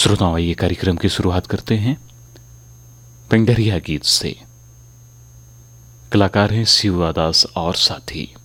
श्रोताओं, ये कार्यक्रम की शुरुआत करते हैं पिंडरिया गीत से। कलाकार हैं शिवा दास और साथी।